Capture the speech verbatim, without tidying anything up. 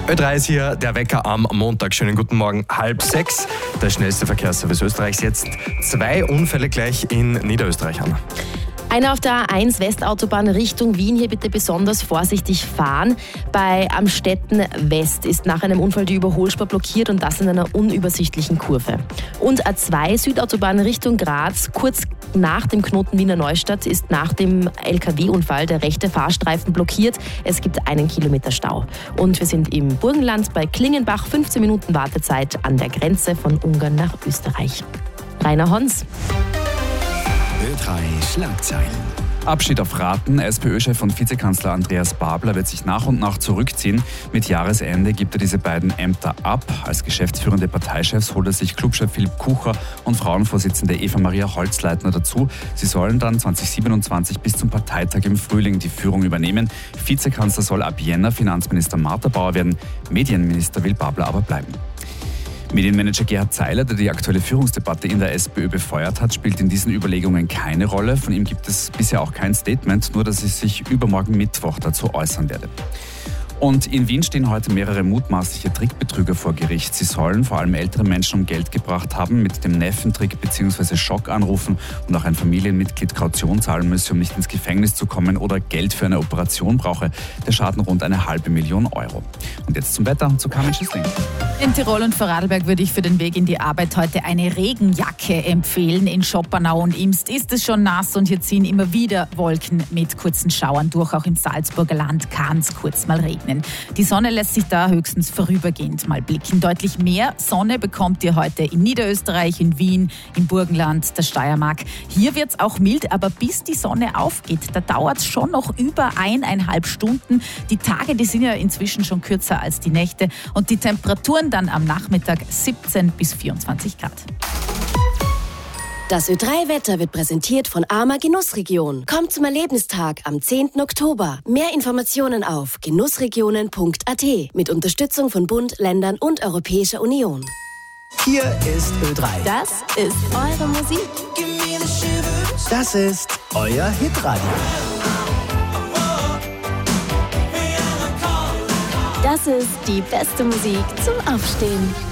Ö drei ist hier, der Wecker am Montag. Schönen guten Morgen, halb sechs. Der schnellste Verkehrsservice Österreichs jetzt. Zwei Unfälle gleich in Niederösterreich haben. Einer auf der A eins Westautobahn Richtung Wien, hier bitte besonders vorsichtig fahren. Bei Amstetten West ist nach einem Unfall die Überholspur blockiert und das in einer unübersichtlichen Kurve. Und A zwei Südautobahn Richtung Graz, kurz nach dem Knoten Wiener Neustadt ist nach dem L K W-Unfall der rechte Fahrstreifen blockiert. Es gibt einen Kilometer Stau. Und wir sind im Burgenland bei Klingenbach, fünfzehn Minuten Wartezeit an der Grenze von Ungarn nach Österreich. Rainer Hons. Ö drei Schlagzeilen. Abschied auf Raten. SPÖ-Chef und Vizekanzler Andreas Babler wird sich nach und nach zurückziehen. Mit Jahresende gibt er diese beiden Ämter ab. Als geschäftsführende Parteichefs holt er sich Clubchef Philipp Kucher und Frauenvorsitzende Eva-Maria Holzleitner dazu. Sie sollen dann zwanzig siebenundzwanzig bis zum Parteitag im Frühling die Führung übernehmen. Vizekanzler soll ab Jänner Finanzminister Martha Bauer werden. Medienminister will Babler aber bleiben. Medienmanager Gerhard Zeiler, der die aktuelle Führungsdebatte in der SPÖ befeuert hat, spielt in diesen Überlegungen keine Rolle. Von ihm gibt es bisher auch kein Statement, nur dass er sich übermorgen Mittwoch dazu äußern werde. Und in Wien stehen heute mehrere mutmaßliche Trickbetrüger vor Gericht. Sie sollen vor allem ältere Menschen um Geld gebracht haben, mit dem Neffentrick bzw. Schock anrufen und auch ein Familienmitglied Kaution zahlen müsse, um nicht ins Gefängnis zu kommen oder Geld für eine Operation brauche. Der Schaden rund eine halbe Million Euro. Und jetzt zum Wetter, zu Carmen Schüssling. In Tirol und Vorarlberg würde ich für den Weg in die Arbeit heute eine Regenjacke empfehlen. In Schoppernau und Imst ist es schon nass und hier ziehen immer wieder Wolken mit kurzen Schauern durch. Auch im Salzburger Land kann es kurz mal regnen. Die Sonne lässt sich da höchstens vorübergehend mal blicken. Deutlich mehr Sonne bekommt ihr heute in Niederösterreich, in Wien, im Burgenland, der Steiermark. Hier wird es auch mild, aber bis die Sonne aufgeht, da dauert es schon noch über eineinhalb Stunden. Die Tage, die sind ja inzwischen schon kürzer als die Nächte und die Temperaturen dann am Nachmittag siebzehn bis vierundzwanzig Grad. Das Ö drei Wetter wird präsentiert von Arma Genussregion. Kommt zum Erlebnistag am zehnten Oktober. Mehr Informationen auf genussregionen punkt a t mit Unterstützung von Bund, Ländern und Europäischer Union. Hier ist Ö drei. Das ist eure Musik. Das ist euer Hitradio. Das ist die beste Musik zum Aufstehen.